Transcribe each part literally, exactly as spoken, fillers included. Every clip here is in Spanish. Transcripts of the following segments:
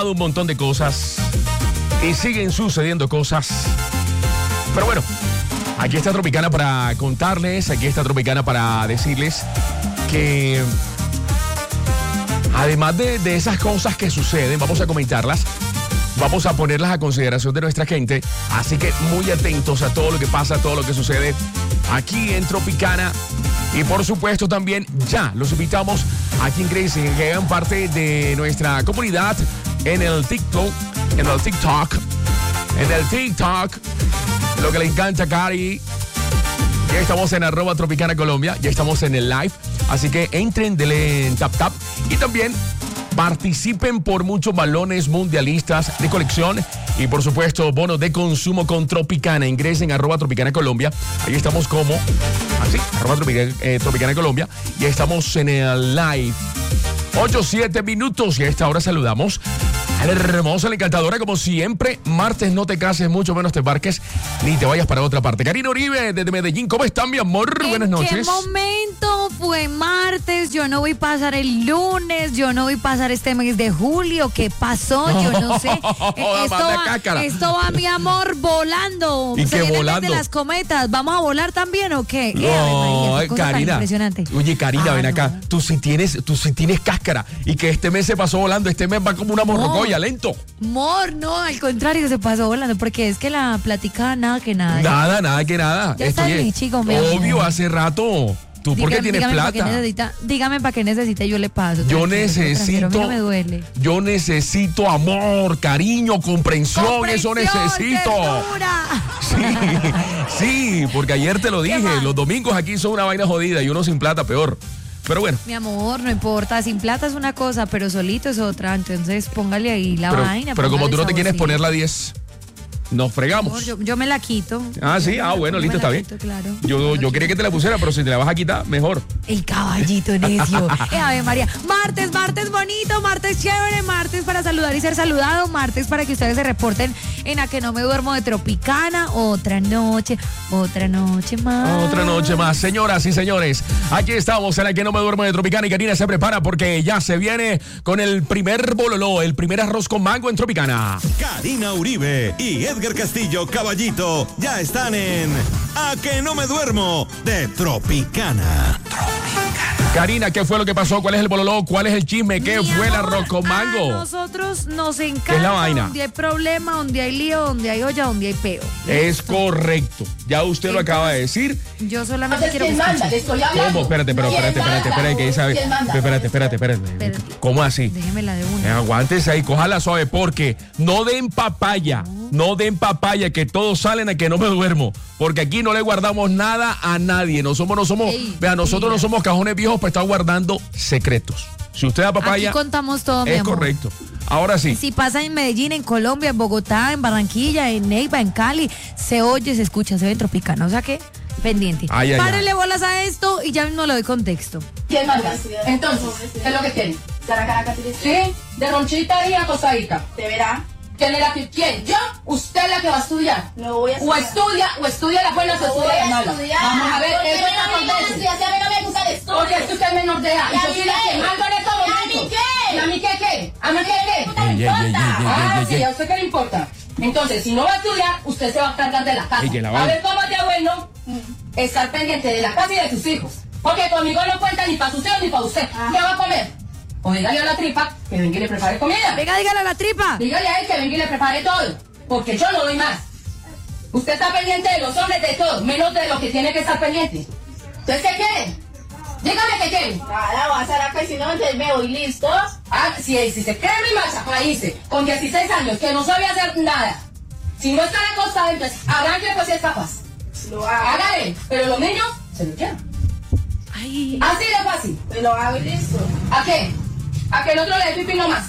un montón de cosas y siguen sucediendo cosas. Pero bueno, aquí está Tropicana para contarles, aquí está Tropicana para decirles que además de, de esas cosas que suceden, vamos a comentarlas, vamos a ponerlas a consideración de nuestra gente. Así que muy atentos a todo lo que pasa, a todo lo que sucede aquí en Tropicana. Y por supuesto también ya los invitamos a que ingresen, que hagan parte de nuestra comunidad en el TikTok, en el TikTok, en el TikTok, lo que le encanta a Cari. Ya estamos en arroba Tropicana Colombia, ya estamos en el live, así que entren, denle en tap tap y también participen por muchos balones mundialistas de colección y por supuesto bonos de consumo con Tropicana. Ingresen a arroba Tropicana Colombia, ahí estamos como así, arroba Tropicana, eh, Tropicana Colombia, y estamos en el live. ocho, siete minutos y a esta hora saludamos a la hermosa, la encantadora, como siempre. Martes, no te cases, mucho menos te embarques, ni te vayas para otra parte. Karina Uribe, desde Medellín, ¿cómo están, mi amor? Buenas noches. ¿En qué momento fue martes? Yo no voy a pasar el lunes, yo no voy a pasar este mes de julio. ¿Qué pasó? Yo no sé. Eh, esto, va, esto va, mi amor, volando. ¿Y qué volando? De las cometas. ¿Vamos a volar también o qué? No, eh, María, Karina. Impresionante. Oye, Karina, ah, ven acá. No. Tú sí tienes, tú sí tienes cáscara. Y que este mes se pasó volando. Este mes va como una morrocoya, lento. Mor, no, al contrario, se pasó volando. Porque es que la platicada nada que nada. Nada, ya. nada que nada. Ya está Estoy, mi chico, mi obvio, amor. hace rato. ¿Tú por qué tienes dígame plata? Pa qué necesita, dígame para qué necesita, yo le paso. Yo necesito. No me duele. Yo necesito amor, cariño, comprensión, comprensión eso necesito. Ternura. Sí, sí, porque ayer te lo dije, los domingos aquí son una vaina jodida y uno sin plata peor. Pero bueno. Mi amor, no importa, sin plata es una cosa, pero solito es otra, entonces póngale ahí la pero, vaina. Pero como tú no te quieres saborcito. poner la diez. Nos fregamos. Amor, yo, yo me la quito. Ah, sí, yo ah, bueno, listo, está bien. Quito, claro. Yo, yo quería que te la pusiera, pero si te la vas a quitar, mejor. El caballito necio. eh, Ave María. Martes, martes bonito, martes chévere, martes para saludar y ser saludado, martes para que ustedes se reporten en A Que No Me Duermo de Tropicana. Otra noche, otra noche más. Otra noche más. Señoras y señores, aquí estamos en A Que No Me Duermo de Tropicana y Karina se prepara porque ya se viene con el primer bololó, el primer arroz con mango en Tropicana. Karina Uribe y Edgar Castillo Caballito ya están en A Que No Me Duermo de Tropicana. Tropicana. Karina, ¿qué fue lo que pasó? ¿Cuál es el bololó? ¿Cuál es el chisme? ¿Qué Mi fue el amor, arroz con mango? A nosotros nos encanta. ¿Qué es la vaina? Donde hay problema, donde hay lío, donde hay olla, donde hay peo. Es correcto. Ya usted lo Entonces, acaba de decir. Yo solamente quiero que ¿Quién manda? escuchen. Le estoy hablando. ¿Cómo? Espérate, pero espérate, espérate, espérate, que Isabel. ¿Quién manda? Espérate, espérate, espérate. Espérate. ¿Cómo así? Déjemela de Eh, una. aguántese ahí, cójala suave, porque no den papaya, no den papaya, que todos salen a Que No Me Duermo, porque aquí no le guardamos nada a nadie, no somos, no somos, Ey, vea, nosotros mira. no somos cajones viejos para estar guardando secretos. Si usted da papaya, Aquí contamos todo, mi es amor. correcto. Ahora sí. Si pasa en Medellín, en Colombia, en Bogotá, en Barranquilla, en Neiva, en Cali, se oye, se escucha, se ve en Tropicana. O sea que, pendiente. Ay, ay, Párenle bolas a esto y ya mismo le doy contexto. ¿Quién manda? Entonces, ¿qué es lo que quieren? ¿Sí? De ronchita y acostadita. Te verá. ¿Quién es la que, quién? ¿Yo? ¿Usted es la que va a estudiar? No voy a O estudiar. estudia, o estudia la buena, o No estudia voy la a mala. estudiar. Vamos a ver, Porque eso me es no me acontece. gusta estudiar, si a mí no me gusta el estudio. Porque es que usted es menor de edad. ¿Y Y a yo mí soy la que qué? mando en estos ¿Y a mí momentos. qué? ¿Y a mí qué qué? ¿A mí qué qué? No me Ey, ey, ey, importa. ey, ey, Ah, ey, sí, ey. ¿a usted qué le importa? Entonces, si no va a estudiar, usted se va a cargar de la casa. Ey, que la A vaina. ver cómo es de bueno estar pendiente de la casa y de sus hijos. Porque conmigo no cuenta ni para sus hijos ni para usted. Ah. ¿Qué va a comer? O dígale a la tripa que venga y le prepare comida. Venga, dígale a la tripa. Dígale a él que venga y le prepare todo. Porque yo no doy más. Usted está pendiente de los hombres, de todo, menos de lo que tiene que estar pendiente. Entonces, ¿qué quiere? Dígame qué quiere. Nada, voy a hacer acá y si no, entonces me voy, ¿listos? Ah, si, si se cree mi marcha, para irse, con dieciséis años, que no sabía hacer nada. Si no está acostada, entonces arranque pues si es capaz. Lo hago. Hágale, pero los niños se lo quedan. Ay. Así de fácil. Te lo hago y listo. ¿A qué? ¿A que el otro le dé pipí nomás?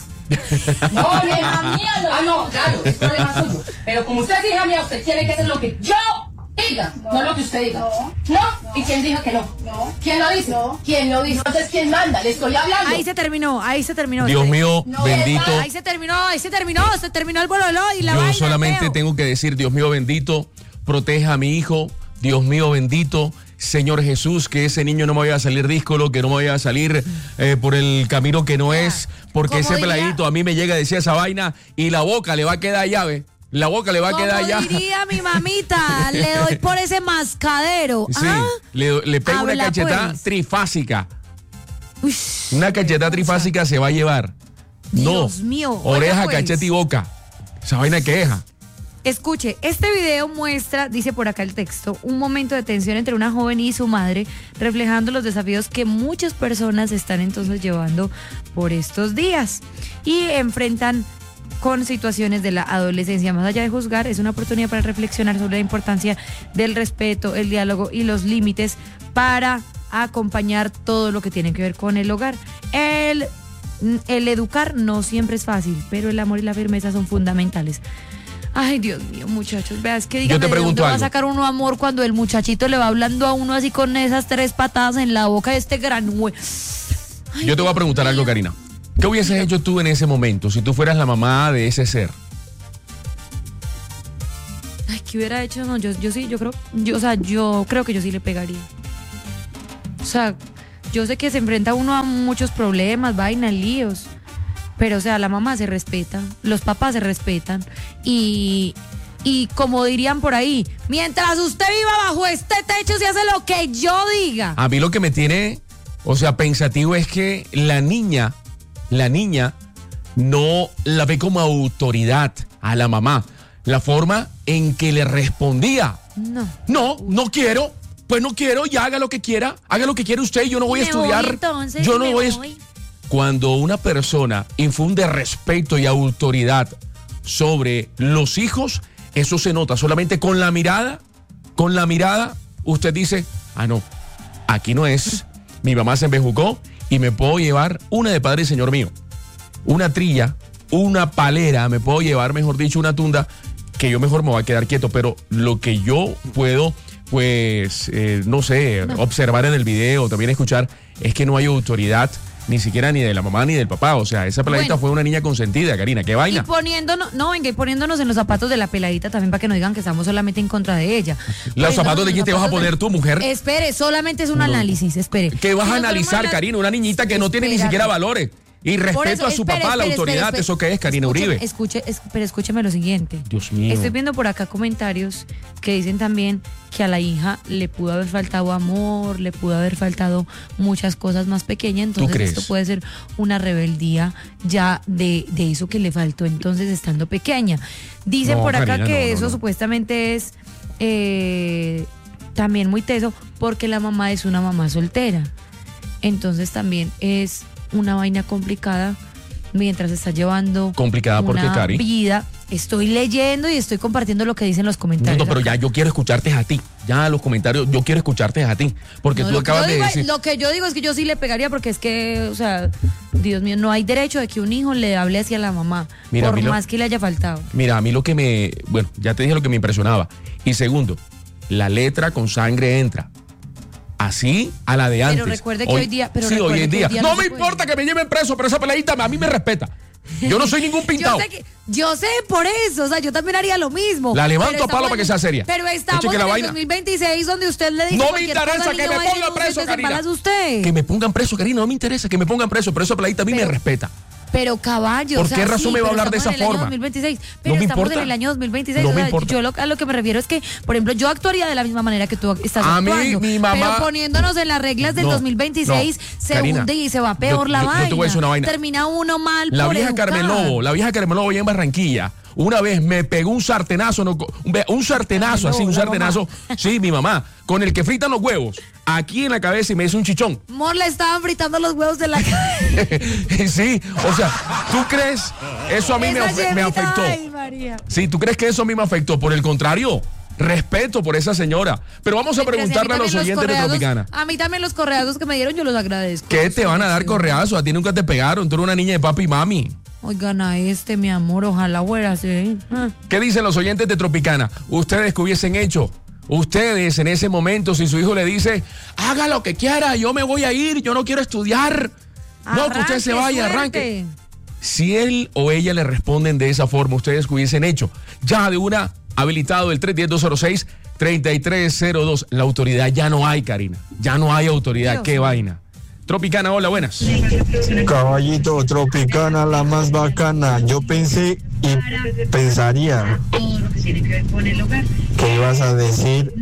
No, no, hija mía, no. Ah, no, claro, es problema suyo. Pero como usted es hija mía, usted tiene que hacer lo que yo diga, no, no lo que usted diga. No. ¿No? ¿Y quién dijo que no? No. ¿Quién lo dice? No. ¿Quién lo dice? Entonces, ¿quién manda? Le estoy hablando. Ahí se terminó, ahí se terminó. Dios mío, No, bendito. Ahí se terminó, ahí se terminó, se terminó el bololó y la Yo vaina. solamente feo. tengo que decir, Dios mío bendito, proteja a mi hijo. Dios mío bendito, Señor Jesús, que ese niño no me vaya a salir díscolo, que no me vaya a salir eh, por el camino que no es, porque ese diría, peladito a mí me llega a decir esa vaina y la boca le va a quedar llave. La boca le va a como quedar llave. diría mi mamita, le doy por ese mascadero. Sí, ¿Ah? le, le pego una Habla, cachetada pues. trifásica. Uy, Una cachetada trifásica se va a llevar. Dios no, mío, oreja, oiga, pues. cachete y boca. Esa vaina que deja. Escuche, este video muestra, dice por acá el texto, un momento de tensión entre una joven y su madre, reflejando los desafíos que muchas personas están entonces llevando por estos días y enfrentan con situaciones de la adolescencia. Más allá de juzgar, es una oportunidad para reflexionar sobre la importancia del respeto, el diálogo y los límites para acompañar todo lo que tiene que ver con el hogar. El, el educar no siempre es fácil, pero el amor y la firmeza son fundamentales. Ay, Dios mío, muchachos, veas que dígame, Yo te ¿de pregunto dónde va a algo. sacar uno amor cuando el muchachito le va hablando a uno así con esas tres patadas en la boca de este gran hue... Ay, Yo te voy a Dios preguntar algo, mío. Karina. ¿Qué hubieses hecho tú en ese momento si tú fueras la mamá de ese ser? Ay, ¿qué hubiera hecho? No, yo, yo sí, yo creo, yo, o sea, yo creo que yo sí le pegaría. O sea, yo sé que se enfrenta uno a muchos problemas, vainas, líos. Pero, o sea, la mamá se respeta, los papás se respetan y, y como dirían por ahí, mientras usted viva bajo este techo se hace lo que yo diga. A mí lo que me tiene, o sea, pensativo es que la niña, la niña no la ve como autoridad a la mamá. La forma en que le respondía, No. no, no quiero, pues no quiero, ya haga lo que quiera, haga lo que quiera usted, yo no voy a Me voy, estudiar. entonces, yo no me voy a voy. Cuando una persona infunde respeto y autoridad sobre los hijos, eso se nota solamente con la mirada. Con la mirada, usted dice, ah, no, aquí no es. Mi mamá se embejucó y me puedo llevar una de padre y señor mío. Una trilla, una palera, me puedo llevar, mejor dicho, una tunda, que yo mejor me voy a quedar quieto. Pero lo que yo puedo, pues, eh, no sé, no. observar en el video, también escuchar, es que no hay autoridad ni siquiera ni de la mamá ni del papá. O sea, esa peladita Bueno. fue una niña consentida, Karina. ¿Qué vaina? Y poniéndonos, no, venga, y poniéndonos en los zapatos de la peladita también para que no digan que estamos solamente en contra de ella. ¿Los zapatos de Poniéndonos quién te vas a zapatos poner de- tú, mujer? Espere, solamente es un análisis, espere. ¿Qué vas Si a nos analizar, ponemos las- Karina? Una niñita que no tiene ni Espérate. siquiera valores. Y Por respeto eso, a su espere, papá, la espere, autoridad. espere, ¿Eso qué es, Karina escuche, Uribe? Escuche, es- pero escúcheme lo siguiente. Dios mío. Estoy viendo por acá comentarios que dicen también que a la hija le pudo haber faltado amor, le pudo haber faltado muchas cosas más pequeñas. Entonces crees? esto puede ser una rebeldía ya de, de eso que le faltó entonces estando pequeña. Dicen No, por acá Karina, que no, no, eso no. supuestamente es eh, también muy teso porque la mamá es una mamá soltera. Entonces también es una vaina complicada mientras está llevando Complicada, ¿por qué, una Cari? vida. Estoy leyendo y estoy compartiendo lo que dicen los No, comentarios. no, pero acá. ya yo quiero escucharte a ti. Ya los comentarios, yo quiero escucharte a ti. Porque No, tú lo que acabas yo de digo- decir. Lo que yo digo es que yo sí le pegaría porque es que, o sea, Dios mío, no hay derecho de que un hijo le hable hacia la mamá, Mira, por a mí lo- más que le haya faltado. Mira, a mí lo que me. Bueno, ya te dije lo que me impresionaba. Y segundo, la letra con sangre entra. Así a la de antes. recuerde que hoy día- pero sí, hoy recuerde en que día. hoy día no no me se puede. importa que me lleven preso, pero esa peladita a mí me respeta. Yo no soy ningún pintado. Yo sé, que, yo sé por eso, o sea, yo también haría lo mismo. La levanto Pero a palo estamos para que en- sea seria. Pero estamos Eche que en la el vaina. dos mil veintiséis donde usted le dice No me cualquier interesa cosa al que niño me va a decir, ponga "No, preso, usted se Karina". embaraza usted. Que me pongan preso, Karina, no me interesa que me pongan preso, pero esa peladita a mí Pero- me respeta. Pero caballo, ¿Por o sea, qué razón sí, me va a pero hablar de estamos esa en el año forma? dos mil veintiséis, pero No me estamos importa. en el año dos mil veintiséis. No o me sea, importa. yo lo, a lo que me refiero es que, por ejemplo, yo actuaría de la misma manera que tú estás A mí, actuando. mi mamá- Pero poniéndonos en las reglas del No, dos mil veintiséis, no, se Karina, hunde y se va peor yo- la yo- yo vaina. te voy a decir una vaina. Termina uno mal La por vieja educar. Carmen Lobo, la vieja Carmen Lobo allá en Barranquilla, una vez me pegó un sartenazo, no, un, be- un sartenazo, Carmen así, un Lobo, la sartenazo, sí, mi mamá, con el que fritan los huevos, aquí en la cabeza y me hizo un chichón. Mor, le estaban fritando los huevos de la Sí, o sea, ¿tú crees? Eso a mí me, Esa afe- me yemita, afectó. Ay, María. Sí, ¿tú crees que eso a mí me afectó? Por el contrario, respeto por esa señora. Pero vamos a Mientras, preguntarle a mí los también oyentes de correazos- Tropicana. A mí también los correazos que me dieron, yo los agradezco. ¿Qué te van a dar correazos? A ti nunca te pegaron, tú eres una niña de papi y mami. Oigan a este, mi amor, ojalá fuera así. Ah. ¿Qué dicen los oyentes de Tropicana? ¿Ustedes qué hubiesen hecho? Ustedes en ese momento, si su hijo le dice, haga lo que quiera, yo me voy a ir, yo no quiero estudiar. No, que usted se Arranque, vaya, suerte. arranque. Si él o ella le responden de esa forma, ¿ustedes qué hubiesen hecho? Ya de una, habilitado el tres uno cero, dos cero seis, tres tres cero dos. La autoridad ya no hay, Karina. Ya no hay autoridad. Dios. Qué vaina. Tropicana, hola, buenas. Caballito, Tropicana, la más bacana. Yo pensé y pensaría que ibas a decir,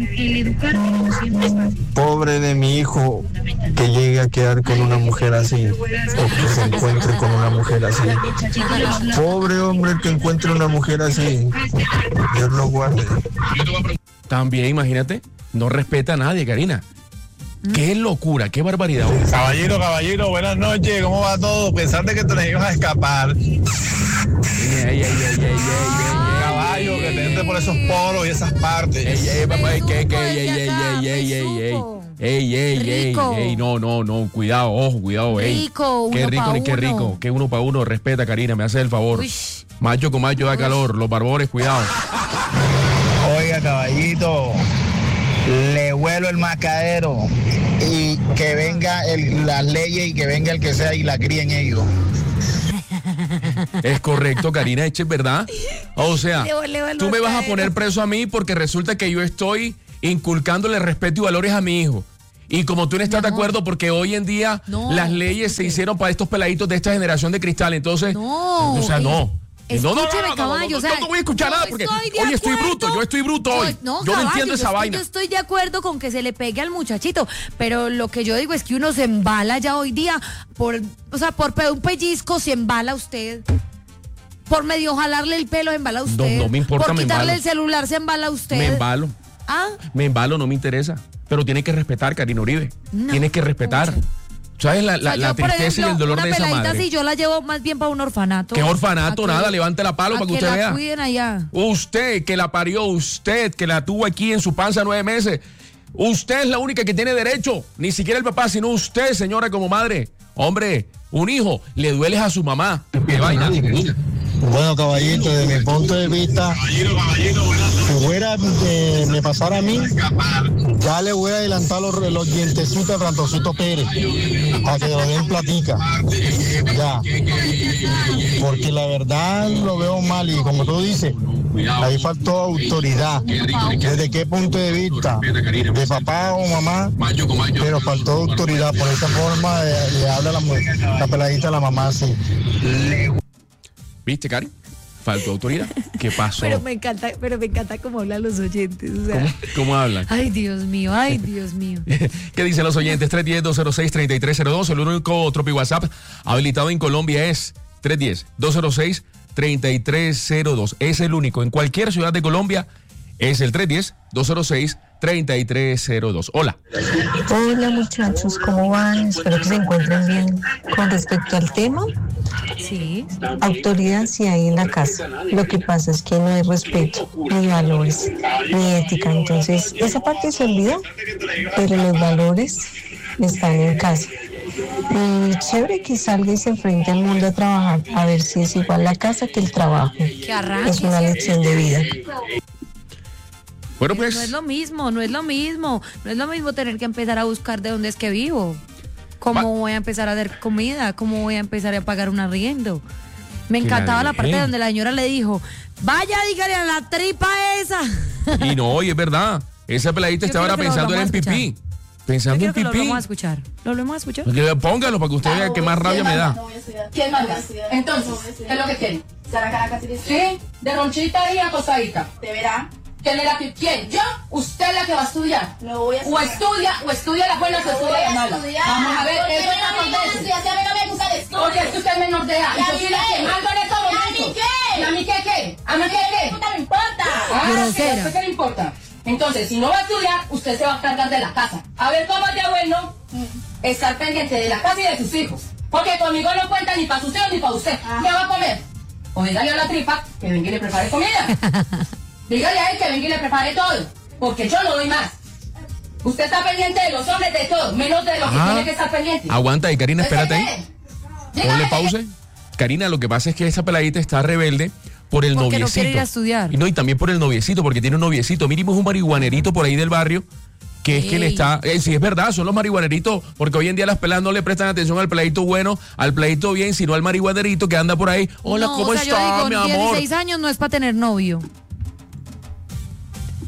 pobre de mi hijo que llegue a quedar con una mujer así, o que se encuentre con una mujer así. Pobre hombre que encuentre una mujer así. Dios lo guarde. También, imagínate, no respeta a nadie, Karina. Qué locura, qué barbaridad. Caballero, caballero, buenas noches, ¿cómo va todo? Pensaste que te les ibas a escapar. Ey, ey, ey, ey, ey, ey, ey, Caballo, que te entre por esos poros y esas partes. ey, ey, papá, ey, que, que, ey, ey, ey, ey, ey, ey, ey. Ey, ey, ey, Rico. ey, no, no, no, cuidado, ojo, cuidado, ey. Rico, uno Qué rico, pa' ni qué uno. rico, que uno para uno, respeta, Karina, me hace el favor. Uy. Macho con macho da calor, los barbores, cuidado. Oiga, caballito, le huelo el mascadero y que venga el, las leyes y que venga el que sea y la críen ellos. Es correcto, Karina, es verdad. O sea, Le voleo el tú me vas a mascadero. poner preso a mí porque resulta que yo estoy inculcándole respeto y valores a mi hijo. Y como tú no estás de No. acuerdo, porque hoy en día No. las leyes se hicieron para estos peladitos de esta generación de cristal, entonces, No. o sea, no. Escúcheme, no, no, no, no, no, caballo, no, o sea, yo no voy a escuchar yo nada porque estoy de hoy estoy acuerdo. bruto, yo estoy bruto hoy. No, yo no caballo, entiendo esa yo estoy- vaina. Yo estoy de acuerdo con que se le pegue al muchachito, pero lo que yo digo es que uno se embala ya hoy día por, o sea, por pe- un pellizco se embala usted. Por medio jalarle el pelo se embala usted. no me importa, Por me quitarle embalo. el celular se embala usted. Me embalo, Ah, me embalo, no me interesa. Pero tiene que respetar, Karina Uribe. No, Tienes que respetar. mucho. ¿Sabes la, o sea, la, la yo, por tristeza y ejemplo, el dolor una de esa peladita madre? así yo la llevo más bien para un orfanato. ¿Qué orfanato? A que- Nada, levántela palo a para que usted la vea. cuiden allá. Usted que la parió, usted que la tuvo aquí en su panza nueve meses. Usted es la única que tiene derecho. Ni siquiera el papá, sino usted, señora, como madre. Hombre, un hijo le dueles a su mamá. ¿Qué vaina? Bueno, caballito, desde mi punto de vista, si fuera, eh, me pasara a mí, ya le voy a adelantar los, los dientecitos a Francisco Pérez, a que lo den platica. Ya. Porque la verdad lo veo mal y como tú dices, ahí faltó autoridad. ¿Desde qué punto de vista? ¿De papá o mamá? Pero faltó autoridad. Por esa forma eh, le habla la, mu- la peladita a la mamá así. ¿Viste, Cari? Faltó autoridad. ¿Qué pasó? Pero me encanta, pero me encanta cómo hablan los oyentes. O sea, ¿Cómo, cómo hablan? ay, Dios mío, ay, Dios mío. ¿Qué dicen los oyentes? tres uno cero, dos cero seis, tres tres cero dos. El único Tropi WhatsApp habilitado en Colombia es tres uno cero, dos cero seis, tres tres cero dos. Es el único. En cualquier ciudad de Colombia es el tres uno cero, dos cero seis, tres tres cero dos. Hola. Hola muchachos, ¿cómo van? Espero que se encuentren bien. Con respecto al tema, Sí. autoridad sí hay en la casa. Lo que pasa es que no hay respeto, ni valores, ni ética. Entonces, esa parte se olvidó, pero los valores están en casa. Y chévere que salga y se enfrente al mundo a trabajar, a ver si es igual la casa que el trabajo. Que arranque. Es una lección de vida. Bueno, No es pues, lo mismo, no es lo mismo. No es lo mismo tener que empezar a buscar de dónde es que vivo. ¿Cómo Va- voy a empezar a hacer comida? ¿Cómo voy a empezar a pagar un arriendo? Me Que encantaba la la parte dejen. donde la señora le dijo, vaya, dígale a la tripa esa. y no, oye, es verdad. Esa peladita Yo estaba quiero ahora que lo pensando era en volvamos a pipí. Yo Pensando quiero en que lo pipí. volvamos a escuchar. ¿Lo volvemos a escuchar? Que Póngalo para que usted vea que más rabia me da. No voy a estudiar. ¿Quién manda? No voy a estudiar. Entonces, No voy a ¿qué estudiar. es lo que quieren? Sara Caracas, ¿sí? ¿Sí? De ronchita y acostadita. ¿Te verá? ¿Quién es la que quién? ¿Yo? ¿Usted es la que va a estudiar? No voy a O estudiar. estudia, o estudia las buenas o No voy estudia las a malas. estudiar. Vamos a ver, Porque eso a es mí no me acontece. gusta estudiar, si a mí no me gusta el estudio. Porque es que usted es menor de edad. ¿Y Y a yo mí soy la que qué? mando en estos ¿Y a mí momentos. qué? ¿Y a mí qué qué? ¿A mí qué qué? Puta, me importa. Ah, sí, Grosera. ¿a usted qué le importa? Entonces, si no va a estudiar, usted se va a cargar de la casa. A ver cómo es de bueno estar pendiente de la casa y de sus hijos. Porque conmigo no cuenta ni para sus hijos ni para usted. Ah. ¿Qué va a comer? O dígale a la tripa que venga y le prepare comida. Dígale a él que venga y le prepare todo. Porque yo no doy más. Usted está pendiente de los hombres, de todo, menos de lo que Ajá. tiene que estar pendiente. Aguanta, y Karina, espérate ahí. Dígale Ponle que- pausa. Karina, lo que pasa es que esa peladita está rebelde por el Porque no noviecito. quiere ir a estudiar. Y no, y también por el noviecito, porque tiene un noviecito. Mínimo es un marihuanerito por ahí del barrio, que es que le Ey. está... Eh, sí, es verdad, son los marihuaneritos, porque hoy en día las peladas no le prestan atención al peladito bueno, al peladito bien, sino al marihuanerito que anda por ahí. Hola, No, ¿cómo o sea, yo estás, digo, mi amor? dieciséis años no es para tener novio.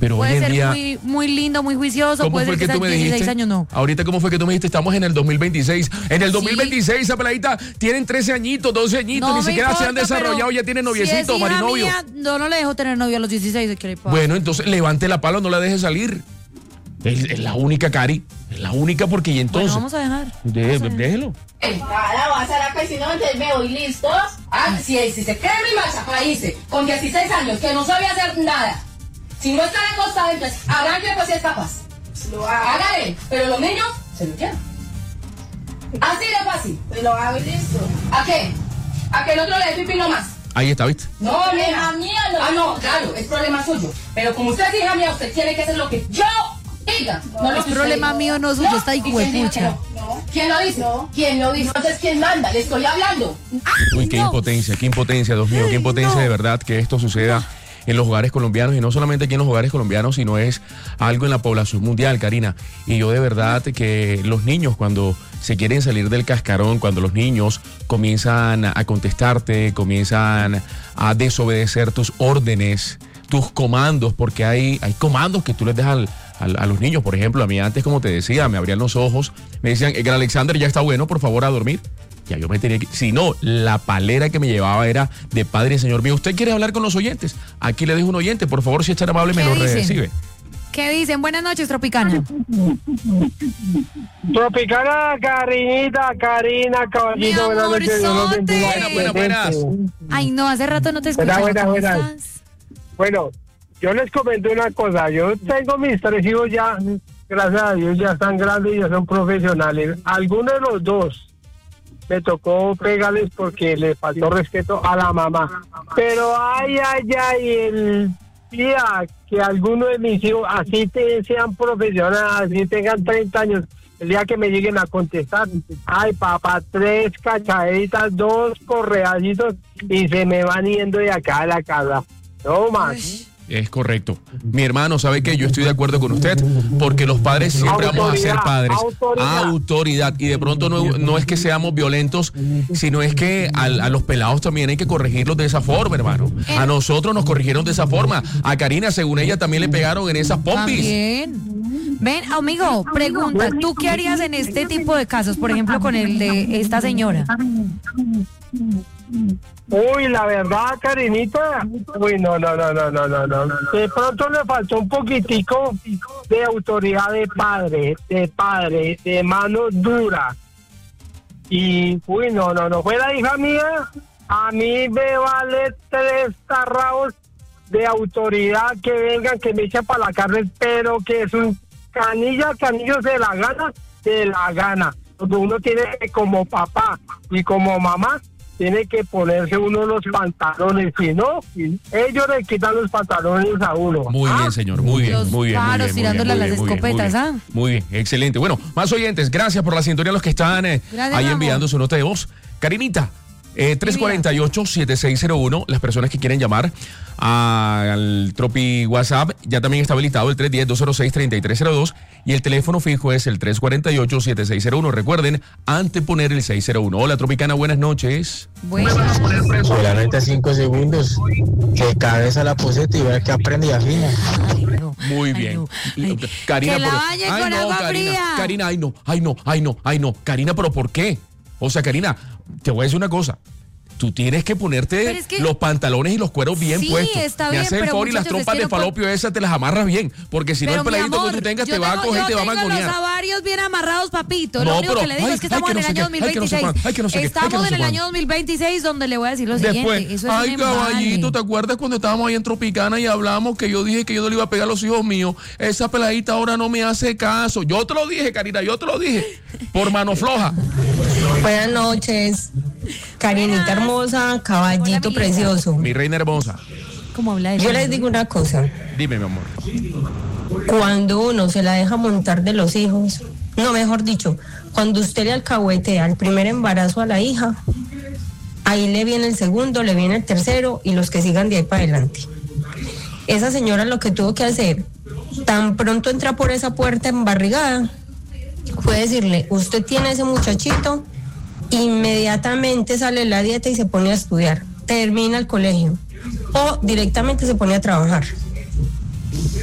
Pero Puede hoy en ser día, muy, muy lindo, muy juicioso, ¿cómo puede fue ser que que tú sean me dieciséis dijiste? años, no. Ahorita, ¿cómo fue que tú me dijiste? Estamos en el dos mil veintiséis. En el dos mil veintiséis, Sí. esa peladita tienen trece añitos, doce añitos, No ni me siquiera se han importa, desarrollado, pero ya tienen si noviecito, es hija marinovio. mía, no, no le dejo tener novio a los dieciséis, ¿qué le pasa? Bueno, entonces levante la pala, no la deje salir. Es, es la única, Cari. Es la única porque y entonces. Bueno, vamos a dejar. De- Vamos a dejar. déjelo. Ahora vas a la casino donde me voy, ¿listos? Ah, si, si se cree mi marcha para irse con dieciséis años, que no sabía hacer nada. Si no está acostada, entonces arranque pues si es capaz. Lo hago. Hágale, pero los niños se lo quieran. Así de fácil. Te lo hago y listo. ¿A qué? ¿A que el otro le dé pipí nomás? Ahí está, ¿viste? No, hija mía, no. Ah, no, claro, es problema suyo. Pero como usted es hija mía, usted tiene que hacer lo que yo diga. No, lo Es que usted problema diga. mío, no suyo, está ¿Y quién dijo que hijuepucha. no? ¿Quién lo dice? ¿Quién lo dice? Entonces, ¿quién manda? Le estoy hablando. Uy, qué no. impotencia, qué impotencia, Dios mío, qué impotencia de verdad que esto suceda en los hogares colombianos y no solamente aquí en los hogares colombianos, sino es algo en la población mundial, Karina. Y yo de verdad que los niños cuando se quieren salir del cascarón, cuando los niños comienzan a contestarte, comienzan a desobedecer tus órdenes, tus comandos, porque hay, hay comandos que tú les dejas al, al, a los niños. Por ejemplo, a mí antes, como te decía, me abrían los ojos, me decían, el Alexander ya está bueno, por favor, a dormir. Ya yo me tenía que... Si no, la palera que me llevaba era de padre y señor mío. ¿Usted quiere hablar con los oyentes? Aquí le dejo un oyente, por favor, si es tan amable, me ¿Qué lo dicen? recibe. ¿Qué dicen? Buenas noches, Tropicana. Tropicana, Karinita, Karina, caballito, Mi buenas noches. Dios los amorzote. bendiga. Buenas, buenas. Ay, no, hace rato no te Buenas, escuchaba. buenas, ¿Cómo buenas. estás? Bueno, yo les comento una cosa. Yo tengo mis tres hijos ya, gracias a Dios, ya están grandes y ya son profesionales. Algunos de los dos me tocó pegarles porque le faltó respeto a la mamá. Pero ay, ay, ay, el día que alguno de mis hijos, así te, sean profesionales, así tengan treinta años, el día que me lleguen a contestar, ay, papá, tres cachaditas, dos correacitos y se me van yendo de acá a la casa. No más. Es correcto. Mi hermano, ¿sabe qué? Yo estoy de acuerdo con usted, porque los padres siempre vamos a ser Autoridad, padres. autoridad. Autoridad. Y de pronto no, no es que seamos violentos, sino es que al- a, los pelados también hay que corregirlos de esa forma, hermano. A nosotros nos corrigieron de esa forma. A Karina, según ella, también le pegaron en esas pompis. También. Ven, amigo, pregunta, ¿tú qué harías en este tipo de casos? Por ejemplo, con el de esta señora. Uy, la verdad, Karinita, uy, no, no, no, no, no, no, no. De pronto le faltó un poquitico de autoridad de padre, de padre, de mano dura. Y, uy, no, no, no, fue la hija mía, a mí me vale tres tarraos de autoridad que vengan, que me echen para la cárcel, pero que su canilla, canillo se la gana, se la gana. Porque uno tiene que, como papá y como mamá, tiene que ponerse uno los pantalones, si no, ellos le quitan los pantalones a uno. Muy Ah, bien, señor, muy bien, Los muy bien. muy paros bien, muy tirándole bien, a las muy bien, muy bien, escopetas, muy bien. ¿ah? Muy bien, excelente. Bueno, más oyentes, gracias por la sintonía a los que están eh, Gracias, ahí mi enviando amor. su nota de voz. Karinita, eh, tres cuatro ocho, siete seis cero uno, las personas que quieren llamar al Tropi WhatsApp, ya también está habilitado el tres uno cero, dos cero seis, tres tres cero dos y el teléfono fijo es el tres cuatro ocho, siete seis cero uno. Recuerden, anteponer el seis cero uno. Hola, Tropicana, buenas noches. Bueno, Solamente cinco segundos, que cabeza la poseta y ver que aprende y afina. ay, no. Muy Ay, bien. no. Ay, Karina, que la pero- bañen ay, con no, agua Karina, fría. Karina, ay no, ay no, ay no, ay no. Karina, pero ¿por qué? O sea, Karina, te voy a decir una cosa. Tú tienes que ponerte Pero es que- los pantalones y los cueros bien Sí, puestos. está Me bien, hace el pero favor y las muchachos, es trompas que de no puedo- falopio esas te las amarras bien. Porque si no, Pero el mi peladito amor, que tú tengas yo te va a tengo- coger y yo te va a tengo los mangonear. avarios bien amarrados, papito. No, Lo único pero- que le digo ay, es que ay, estamos que no en sé el año qué, ay, que no sé dos mil veintiséis. cuán, ay, que no sé qué, ay, que Estamos no sé en el cuán. año dos mil veintiséis, donde le voy a decir lo Después, siguiente. Eso es ay, un embale. caballito, ¿te acuerdas cuando estábamos ahí en Tropicana y hablamos que yo dije que yo no le iba a pegar a los hijos míos? Esa peladita ahora no me hace caso. Yo te lo dije, Karina, yo te lo dije. Por mano floja. Buenas noches, Karinita hermosa, Hola, caballito mi precioso. Mi reina hermosa. ¿Cómo habla de Yo eso? les digo una cosa, Dime, mi amor. cuando uno se la deja montar de los hijos, no, mejor dicho, cuando usted le alcahuetea el primer embarazo a la hija, ahí le viene el segundo, le viene el tercero y los que sigan de ahí para adelante. Esa señora lo que tuvo que hacer, tan pronto entra por esa puerta embarrigada, fue decirle, usted tiene ese muchachito, inmediatamente sale la dieta y se pone a estudiar, termina el colegio o directamente se pone a trabajar.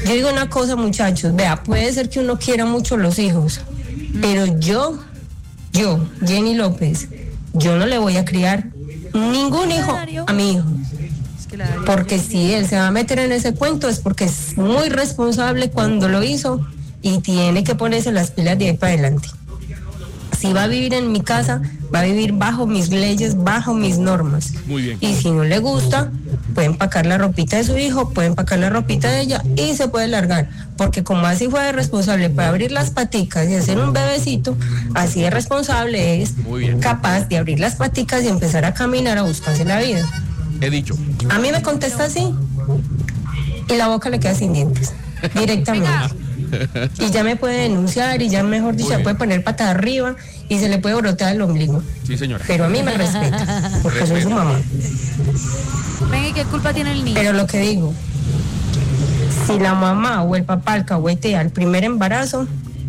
Yo digo una cosa, muchachos, vea, puede ser que uno quiera mucho los hijos, pero yo, yo, Jenny López, yo no le voy a criar ningún hijo a mi hijo. Porque si él se va a meter en ese cuento es porque es muy responsable cuando lo hizo y tiene que ponerse las pilas de ahí para adelante. Si va a vivir en mi casa, va a vivir bajo mis leyes, bajo mis normas. Muy bien. Y si no le gusta, puede empacar la ropita de su hijo, puede empacar la ropita de ella y se puede largar. Porque como así fue de responsable para abrir las paticas y hacer un bebecito, así de responsable es capaz de abrir las paticas y empezar a caminar a buscarse la vida. He dicho. A mí me contesta así y la boca le queda sin dientes, directamente. Y ya me puede denunciar y ya, mejor dicho, ya puede poner patada arriba y se le puede brotar el ombligo. Sí, señora. Pero a mí me respeta, porque soy su mamá. Venga, ¿y qué culpa tiene el niño? Pero lo que digo, si la mamá o el papá alcahuetea al primer embarazo,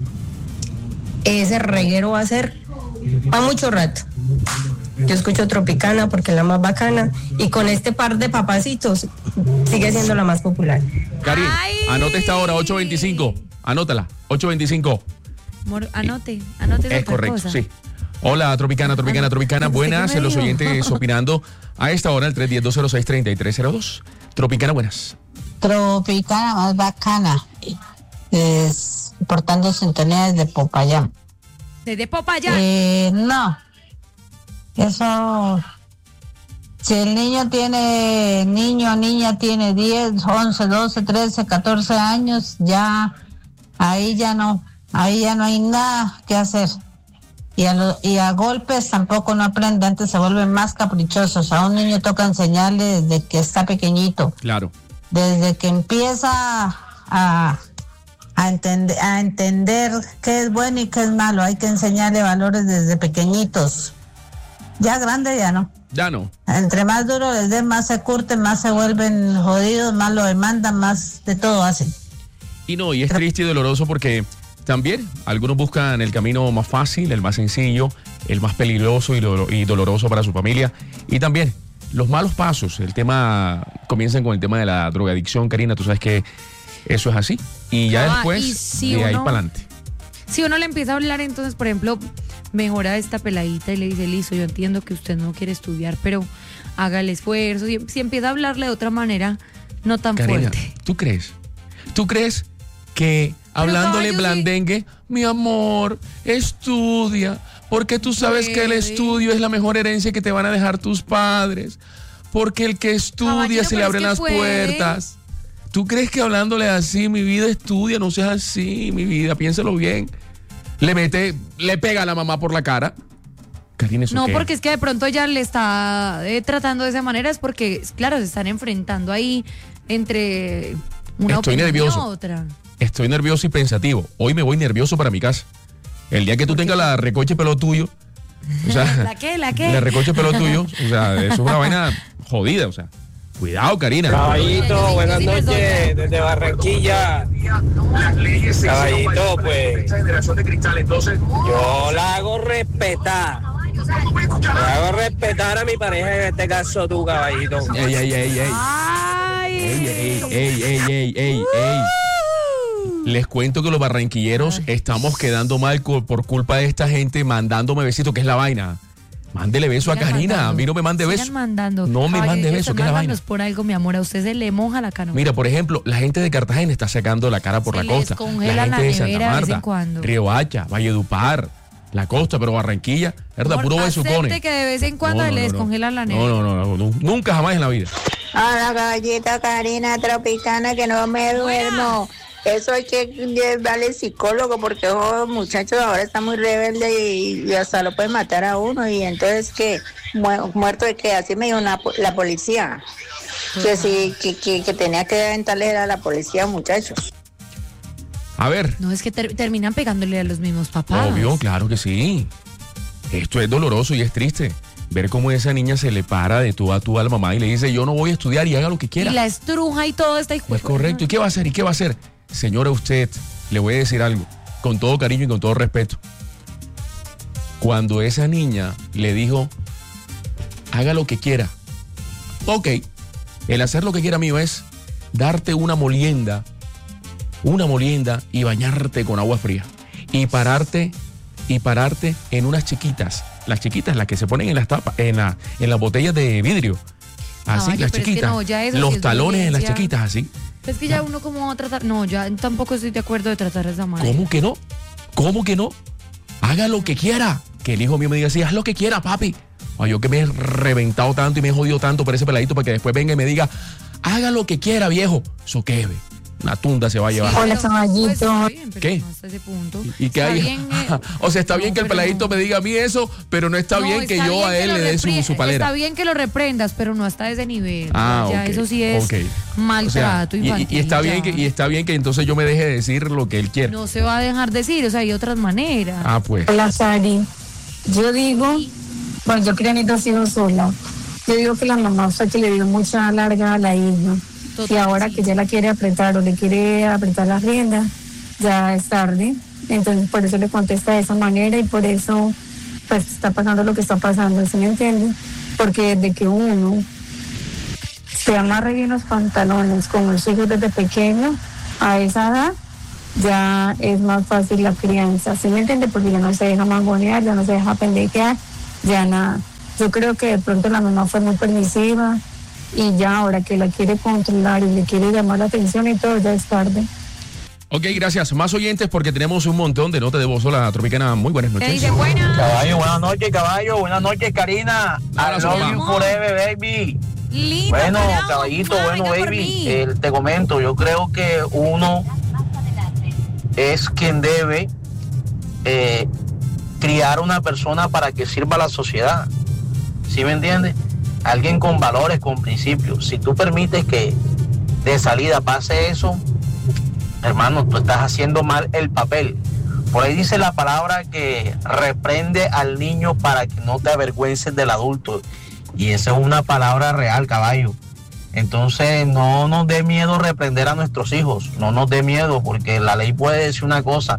ese reguero va a ser para mucho rato. Yo escucho Tropicana porque es la más bacana y con este par de papacitos sigue siendo la más popular. Karin, anote esta hora, ocho veinticinco. Anótala, ocho veinticinco. Mor, anote, anote. Es correcto, cosa. Sí. Hola, Tropicana, Tropicana, Tropicana. Buenas, los oyentes opinando a esta hora, el tres uno cero, dos cero seis, tres tres cero dos. Tropicana, buenas. Tropicana más bacana. Es portando sintonía desde Popayán. ¿Desde Popayán? Eh, no. Eso, si el niño tiene, niño o niña tiene diez, once, doce, trece, catorce años, ya, ahí ya no, ahí ya no hay nada que hacer. Y a, lo, y a golpes tampoco no aprende, antes se vuelven más caprichosos. A un niño toca enseñarle desde que está pequeñito. Claro. Desde que empieza a, a, entender, a entender qué es bueno y qué es malo, hay que enseñarle valores desde pequeñitos. Ya grande ya no. Ya no. Entre más duro les den, más se curten, más se vuelven jodidos, más lo demandan, más de todo hacen. Y no, y es triste y doloroso porque también algunos buscan el camino más fácil, el más sencillo, el más peligroso y, do- y doloroso para su familia. Y también los malos pasos. El tema, comienzan con el tema de la drogadicción, Karina, tú sabes que eso es así. Y ya Ah, después, y si de ahí uno- para adelante. Si uno le empieza a hablar, entonces, por ejemplo, mejora esta peladita y le dice, listo, yo entiendo que usted no quiere estudiar, pero haga el esfuerzo. Si, si empieza a hablarle de otra manera, no tan Karina, fuerte. ¿tú crees? ¿Tú crees que hablándole caballo, blandengue, mi amor, estudia, porque tú sabes que el Puede. estudio es la mejor herencia que te van a dejar tus padres, porque el que estudia Caballero, se le pero es abren que las puede. puertas? ¿Tú crees que hablándole así, mi vida estudia, no seas así, mi vida, piénsalo bien? Le mete, le pega a la mamá por la cara. Karina, ¿eso No, qué? porque es que de pronto ella le está eh, tratando de esa manera, es porque, claro, se están enfrentando ahí entre una Estoy opinión nervioso. y otra. Estoy nervioso y pensativo. Hoy me voy nervioso para mi casa. El día que tú tengas la recoche pelo tuyo, o sea, ¿La qué? ¿La qué? la recoche pelo tuyo, o sea, eso es una vaina jodida, o sea. Cuidado, Karina. Caballito, buenas noches desde Barranquilla. Caballito, pues yo la hago respetar. La hago respetar a mi pareja, en este caso tú, caballito. Ey, ey, ey, ey. Ay. Ey, ey, ey, ey, ey, ey, ey. Les cuento que los barranquilleros estamos quedando mal co- por culpa de esta gente mandándome besitos, que es la vaina. Mándele beso a Sigan Karina, mandando. a mí no me mande Sigan beso. mandando. No me Caballero, mande que beso, están que es la mandándonos vaina. por algo, mi amor, a usted se le moja la canoa. Mira, por ejemplo, la gente de Cartagena está sacando la cara por Se la les costa. congela La gente la de Santa nevera de vez en Marta, cuando. Río Hacha, Valledupar, la costa, pero Barranquilla, ¿verdad? Amor, Puro acepte besucones. que de vez en cuando le descongelan la nevera. No, no, no, no, no, nunca jamás en la vida. Hola, caballito, Karina, Tropicana, que no me duermo. Eso hay que darle al psicólogo porque esos muchachos ahora están muy rebeldes y, y hasta lo pueden matar a uno. Y entonces, ¿qué? Mu- ¿Muerto de qué? Así me dijo la, la policía. Que sí, que, que, que tenía que aventarle a la policía, muchachos. A ver. No, es que ter- terminan pegándole a los mismos papás. Obvio, claro que sí. Esto es doloroso y es triste. Ver cómo esa niña se le para de tú a tú a la mamá y le dice, yo no voy a estudiar y haga lo que quiera. Y la estruja y todo está hijo. Es correcto. ¿Y qué va a hacer? ¿Y qué va a hacer? Señora, usted, le voy a decir algo, con todo cariño y con todo respeto. Cuando esa niña le dijo, haga lo que quiera. Ok, el hacer lo que quiera mío es darte una molienda una molienda y bañarte con agua fría. Y pararte, y pararte en unas chiquitas. Las chiquitas, las que se ponen en las tapas, en, la, en las botellas de vidrio. Así, Caballo, las pero es que chiquitas. no, ya eso sí los es talones en las violencia. chiquitas, así. Es que ya uno como va a tratar. No, ya tampoco estoy de acuerdo de tratar de esa manera. ¿Cómo que no? ¿Cómo que no? Haga lo que quiera. Que el hijo mío me diga así, haz lo que quiera, papi. Ay, yo que me he reventado tanto y me he jodido tanto por ese peladito para que después venga y me diga, haga lo que quiera, viejo. Eso qué, ve. Una tunda se va a llevar. Hola, caballito. ¿Qué? Hasta ese punto. ¿Y qué Está hay? bien, eh, O sea, está bien no, que el pero peladito no. me diga a mí eso, pero no está No, bien que está yo bien a él lo le dé su, repri- su palera. Está bien que lo reprendas, pero no hasta ese nivel. Ah, ya ok, eso sí es ok. maltrato O sea, y- infantil. y, está bien ya. que, y está bien que entonces yo me deje de decir lo que él quiere. No se va a dejar decir, o sea, hay otras maneras. Ah, pues. Hola, Sari. Yo digo, bueno, yo crié a mis dos hijos sola. Yo digo que la mamá fue que le dio mucha larga a la hija. Total, y ahora sí. que ya la quiere apretar o le quiere apretar las riendas, ya es tarde. Entonces, por eso le contesta de esa manera y por eso, pues, está pasando lo que está pasando. ¿Sí me entiende? Porque desde que uno se amarra bien los pantalones con los hijos desde pequeño, a esa edad, ya es más fácil la crianza, ¿sí me entiende? Porque ya no se deja mangonear, ya no se deja pendejear, ya nada. Yo creo que de pronto la mamá fue muy permisiva y ya ahora que la quiere controlar y le quiere llamar la atención y todo, ya es tarde. Ok, gracias. Más oyentes porque tenemos un montón de notas de voz. Hola, Tropicana. Muy buenas ¿Qué noches. dice? Buena. Caballo, buenas noches, caballo. Buenas noches, Karina. Abrazo, I love papá. you forever, baby. Lindo, Bueno, carajo. caballito, Ah, bueno, venga por baby. mí. eh, te comento, yo creo que uno es quien debe eh, criar una persona para que sirva a la sociedad. ¿Sí me entiendes? Alguien con valores, con principios. Si tú permites que de salida pase eso, hermano, tú estás haciendo mal el papel. Por ahí dice la palabra que reprende al niño para que no te avergüences del adulto. Y esa es una palabra real, caballo. Entonces no nos dé miedo reprender a nuestros hijos. No nos dé miedo porque la ley puede decir una cosa.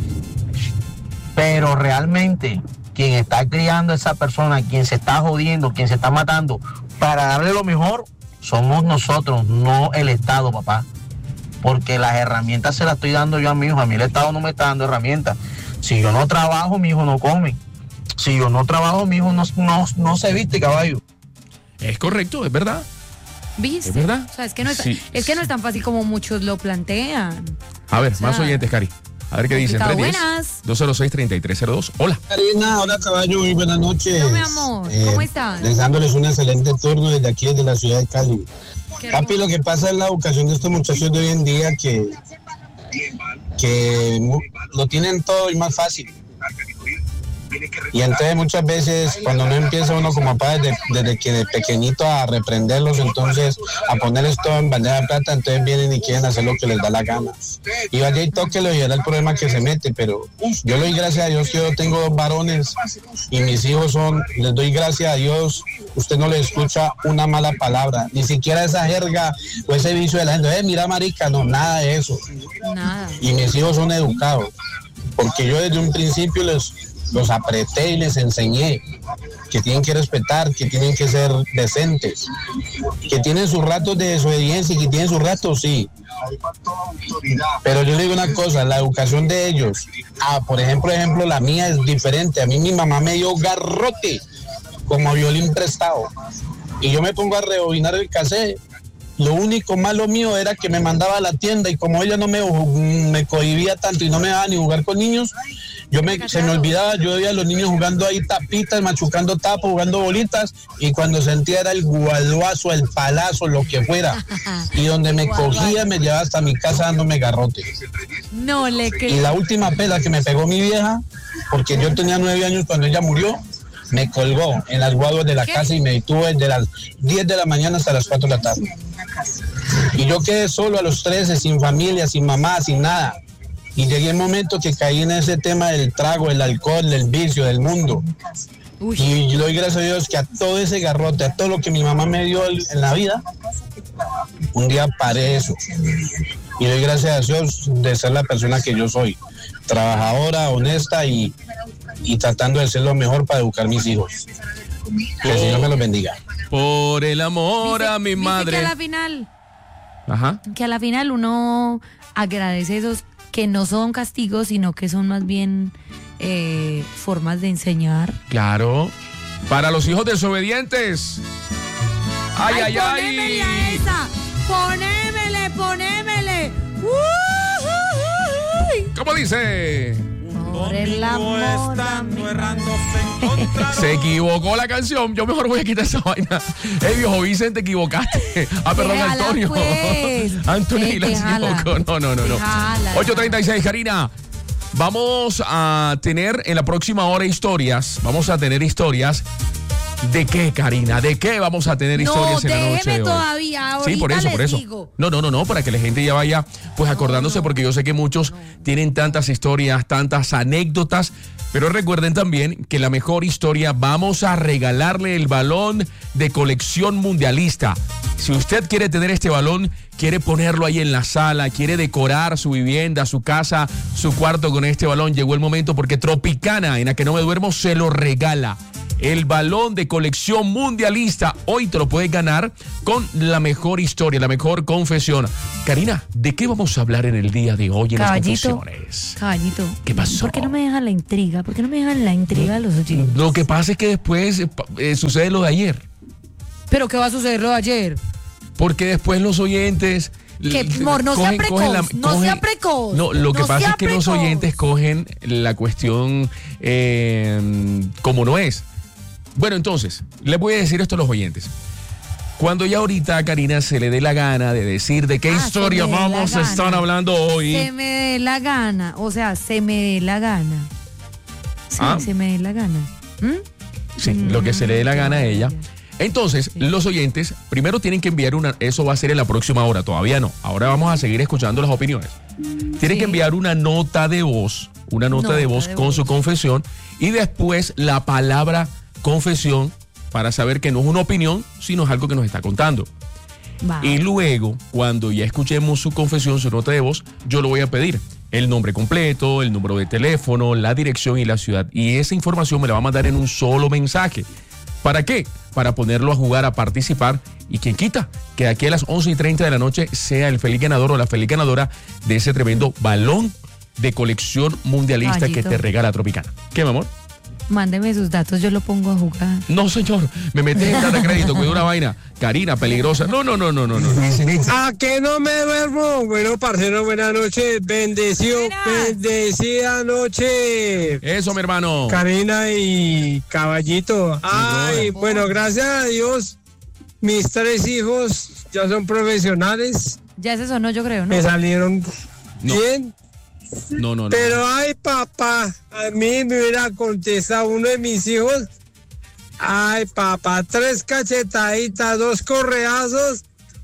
Pero realmente quien está criando a esa persona, quien se está jodiendo, quien se está matando, para darle lo mejor, somos nosotros, no el Estado, papá. Porque las herramientas se las estoy dando yo a mi hijo. A mí el Estado no me está dando herramientas. Si yo no trabajo, mi hijo no come. Si yo no trabajo, mi hijo no, no, no se viste, caballo. Es correcto, es verdad. ¿Viste? ¿Es verdad? O sea, es que no es, Sí. es que no es tan fácil como muchos lo plantean. A ver, O sea, más oyentes, Cari. A ver qué dicen. complicado. tres diez, Buenas. dos cero seis, treinta y tres cero dos. Hola. Karina, hola caballo, muy buenas noches. No, mi amor, ¿cómo estás? Deseándoles un excelente turno desde aquí, desde la ciudad de Cali. Qué Papi, hermoso. lo que pasa es la educación de estos muchachos de hoy en día que, que mu- lo tienen todo y más fácil. Y entonces muchas veces cuando no empieza uno como papá desde, desde que de pequeñito a reprenderlos, entonces a ponerles todo en bandeja de plata, entonces vienen y quieren hacer lo que les da la gana. Y vaya y tóquelo y era el problema que se mete, pero yo le doy gracias a Dios que yo tengo dos varones y mis hijos son, les doy gracias a Dios, usted no le escucha una mala palabra, ni siquiera esa jerga o ese vicio de la gente, eh, mira marica, no, nada de eso. Nada. Y mis hijos son educados, porque yo desde un principio les los apreté y les enseñé que tienen que respetar, que tienen que ser decentes, que tienen sus ratos de desobediencia y que tienen sus ratos, sí. Pero yo le digo una cosa, la educación de ellos, ah, por ejemplo, ejemplo, la mía es diferente. A mí mi mamá me dio garrote como violín prestado y yo me pongo a rebobinar el cassette. Lo único malo mío era que me mandaba a la tienda y como ella no me, me cohibía tanto y no me dejaba ni jugar con niños, yo me, se me olvidaba, yo veía a los niños jugando ahí tapitas, machucando tapos, jugando bolitas y cuando sentía era el guaduazo, el palazo, lo que fuera. Y donde me cogía me llevaba hasta mi casa dándome garrote. No le Y creo. la última pela que me pegó mi vieja, porque yo tenía nueve años cuando ella murió, me colgó en las guaduas de la ¿Qué? casa y me detuvo desde las diez de la mañana hasta las cuatro de la tarde. Y yo quedé solo a los trece, sin familia, sin mamá, sin nada. Y llegué el momento que caí en ese tema del trago, del alcohol, del vicio, del mundo. Uy, Y yo doy gracias a Dios que a todo ese garrote, a todo lo que mi mamá me dio en la vida, un día paré eso. Y doy gracias a Dios de ser la persona que yo soy. Trabajadora, honesta y, y tratando de ser lo mejor para educar a mis hijos. Que el Señor me los bendiga. Por el amor ¿viste- a mi viste madre. que a la final Ajá. que a la final uno agradece esos que no son castigos, sino que son más bien eh, formas de enseñar. Claro. Para los hijos desobedientes. Ay, ay, ay. Ponémele a esa. Ponémele, ponémele. Uh, uh, uh, uh. ¿Cómo dice? Por el amor a mi- Se equivocó la canción. Yo mejor voy a quitar esa vaina. Ey, viejo Vicente, te equivocaste. Ah, perdón, Déjala, Antonio. pues. Antonio Eh, Aguilar se déjala. equivocó. No, no, no, no. Déjala. ocho treinta y seis, Karina. Vamos a tener en la próxima hora historias. Vamos a tener historias. ¿De qué, Karina? ¿De qué vamos a tener No, historias en la noche déjeme de hoy? todavía. Sí, por ahorita eso, por les eso. digo. No, no, no, no, para que la gente ya vaya pues acordándose, porque yo sé que muchos tienen tantas historias, tantas anécdotas, pero recuerden también que la mejor historia, vamos a regalarle el balón de colección mundialista. Si usted quiere tener este balón, quiere ponerlo ahí en la sala, quiere decorar su vivienda, su casa, su cuarto con este balón, llegó el momento, porque Tropicana, en la que no me duermo, se lo regala. El balón de colección mundialista. Hoy te lo puedes ganar con la mejor historia, la mejor confesión. Karina, ¿de qué vamos a hablar en el día de hoy en Caballito, las confesiones? Caballito. ¿Qué pasó? ¿Por qué no me dejan la intriga? ¿Por qué no me dejan la intriga de los oyentes? Lo que pasa es que después eh, pa- eh, sucede lo de ayer. ¿Pero qué va a suceder lo de ayer? Porque después los oyentes... Que, l- amor, no sea precoz, no sea precoz. No, lo que No pasa sea es que los precoz. oyentes cogen la cuestión eh, como no es. Bueno, entonces, les voy a decir esto a los oyentes. Cuando ya ahorita a Karina se le dé la gana de decir de qué Ah, historia se me dé la vamos a gana. estar hablando hoy. Se me dé la gana, o sea, se me dé la gana. Sí, Ah. se me dé la gana. ¿Mm? Sí, lo que se le dé la Mm, gana a ya, ella. ya. Entonces, los oyentes primero tienen que enviar una, eso va a ser en la próxima hora, todavía no. Ahora vamos a seguir escuchando las opiniones. Tienen Sí. que enviar una nota de voz, una nota, Nota de voz de con voz. su confesión y después la palabra confesión para saber que no es una opinión, sino es algo que nos está contando. Va. Y luego, cuando ya escuchemos su confesión, su nota de voz, yo le voy a pedir el nombre completo, el número de teléfono, la dirección y la ciudad. Y esa información me la va a mandar en un solo mensaje. ¿Para qué? Para ponerlo a jugar, a participar. Y quien quita que de aquí a las once y treinta de la noche sea el feliz ganador o la feliz ganadora de ese tremendo balón de colección mundialista Caballito. que te regala Tropicana. ¿Qué, mi amor? Mándeme sus datos, yo lo pongo a jugar. No, señor, me metes en data crédito, cuida una vaina. Karina, peligrosa. No, no, no, no, no, no. ¿A que no me duermo? Bueno, parcero, buenas noches. Bendecido, Buenas. bendecida noche. Eso, mi hermano. Karina y Caballito. Ay, brother. bueno, gracias a Dios, mis tres hijos ya son profesionales. Ya ese sonó, yo creo, ¿no? Me salieron No. bien. No, no, no. Pero ay, papá, a mí me hubiera contestado uno de mis hijos. Ay, papá, tres cachetaditas, dos correazos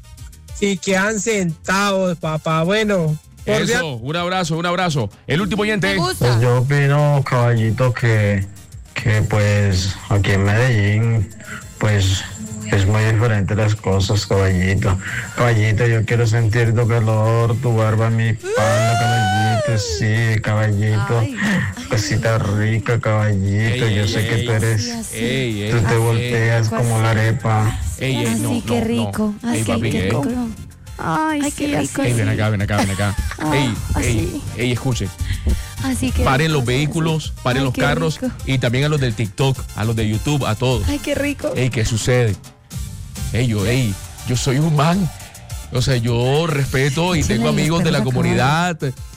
y quedan sentados, papá. Bueno, cordial. Eso, un abrazo, un abrazo. El último oyente. Me gusta. Pues yo opino, caballito, que, que pues aquí en Medellín, pues es muy diferente las cosas, caballito. Caballito, yo quiero sentir tu calor, tu barba en mi espalda, caballito, sí, caballito. Ay, Cosita rica, caballito, Ey, yo ey, sé que ey. tú eres, así. Ey, ey, tú te ey, volteas como la arepa. Ey, ey, no, Así no, que no. rico. Ey, Así papi, que ey. rico. Ay, qué rico. Ey, ven acá, ven acá, ven acá. Ey, así. ey, ey, escuche. Así que Paren rico, los así, vehículos, así. paren Ay, los qué carros rico. y también a los del TikTok, a los de YouTube, a todos. Ay, qué rico. Ey, ¿qué sucede? Ey, yo, ey, yo soy un man. O sea, yo respeto y Échale tengo los amigos de la perros a comunidad.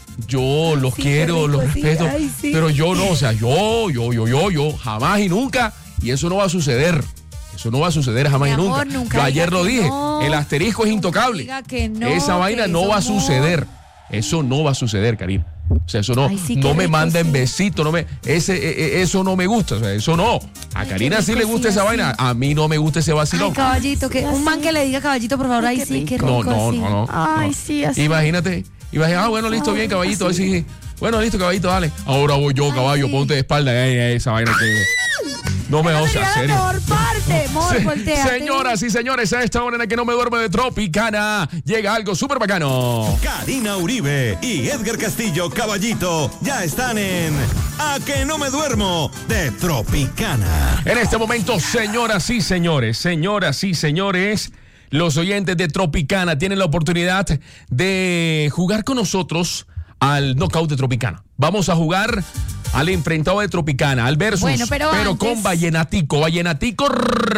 Yo los Sí, qué quiero, rico, los sí, respeto. ay, sí. Pero yo no, o sea, yo, yo, yo, yo, yo, jamás y nunca. Y eso no va a suceder. Eso no va a suceder jamás Mi y nunca. amor, nunca Yo ayer diga lo que dije. no. El asterisco es Nunca intocable. diga que no, Esa vaina que no eso va a no. suceder. Eso no va a suceder, Karina. O sea, eso no, Ay, sí, qué no me rico, manden sí. besitos, no me, ese, e- e- eso no me gusta, o sea, eso no. A Ay, Karina qué sí rico, le gusta sí, esa así. vaina, a mí no me gusta ese Ay, vacilón. caballito, que un man que le diga caballito, por favor, ay, sí, qué rico. No, no, así. no, no. Ay, no. sí, así. Imagínate, imagínate, ah, bueno, listo, bien, caballito, así. Sí. Bueno, listo, caballito, dale. Ahora voy yo, Ay, caballo, sí. ponte de espalda, ay, ay, esa vaina que no me Esa o sea, sería la serio. mejor parte, amor, Se- volteate. Señoras y señores, a esta hora en la que no me duermo de Tropicana, llega algo súper bacano. Karina Uribe y Edgar Castillo Caballito ya están en A que no me duermo de Tropicana. En este momento, señoras y señores, señoras y señores, los oyentes de Tropicana tienen la oportunidad de jugar con nosotros al knockout de Tropicana. Vamos a jugar al enfrentado de Tropicana, al versus, bueno, pero, pero antes... con vallenatico, vallenatico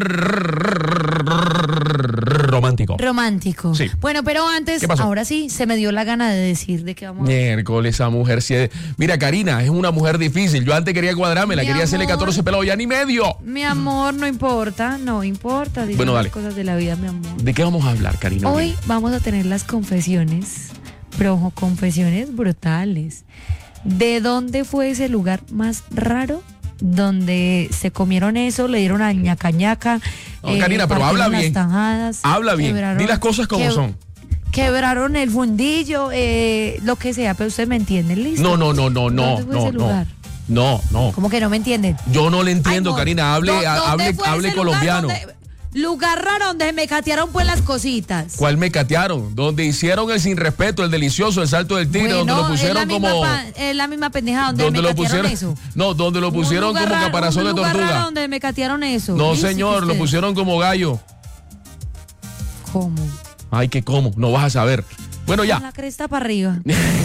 romántico. Romántico. Sí. Bueno, pero antes, ahora sí, se me dio la gana de decir de qué vamos a hablar. Miércoles, esa mujer sí es... Mira, Karina, es una mujer difícil. Yo antes quería cuadrarme, la Mi quería hacerle amor. catorce pelados, ya ni medio. Mi amor, no importa, no importa. Dicen Bueno, dale. las cosas de la vida, mi amor. ¿De qué vamos a hablar, Karina? Hoy vamos a tener las confesiones, pero ojo, confesiones brutales. ¿De dónde fue ese lugar más raro? Donde se comieron eso, le dieron a ñaca ñaca. No, eh, Karina, pero habla bien. Tajadas, habla bien. Di las cosas como que, son. Quebraron el fundillo, eh, lo que sea, pero ustedes me entienden, ¿listo? No, no, no, no, no, ¿Dónde fue no, ese lugar? no, no. ¿Cómo que no me entienden? Yo no le entiendo, Ay, Karina. Hable, ¿Dónde hable, fue hable ese colombiano. Lugar, donde, lugar raro donde me catearon pues las cositas. ¿Cuál me catearon? Donde hicieron el sin respeto, el delicioso, el salto del tigre, bueno, donde lo pusieron es la como. Misma, es la misma pendeja donde, donde me lo catearon pusieron, eso. No, donde lo pusieron como raro, caparazón de lugar tortuga. Raro donde me catearon eso. No, ¿Sí? señor, Sí, lo pusieron como gallo. ¿Cómo? Ay, que cómo, no vas a saber. Bueno, ya. Con la cresta para arriba.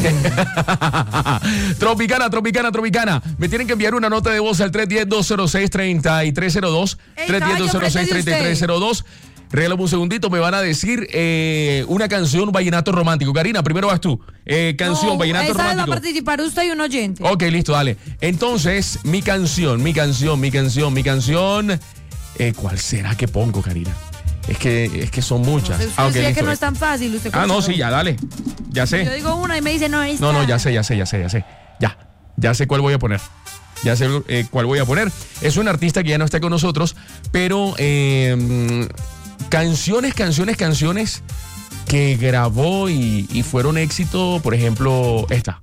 Tropicana, Tropicana, Tropicana. Me tienen que enviar una nota de voz al tres uno cero, dos cero seis, tres tres cero dos. tres uno cero, dos cero seis, tres tres cero dos. Regálame un segundito, me van a decir eh, una canción vallenato romántico. Karina, primero vas tú. Eh, canción, no, vallenato esa romántico. va a participar usted y un oyente. Ok, listo, dale. Entonces, mi canción, mi canción, mi canción, mi canción. Eh, ¿Cuál será que pongo, Karina? Es que, es que son muchas. No sé, usted ah, okay, decía listo, que no eh. es tan fácil. Usted Ah, no, sí, ya, dale. Ya sé. Yo digo una y me dice, no, esta. No, no, ya sé, ya sé, ya sé, ya sé. Ya, ya sé cuál voy a poner. Ya sé eh, cuál voy a poner. Es un artista que ya no está con nosotros, pero eh, canciones, canciones, canciones que grabó y, y fueron éxito, por ejemplo, esta.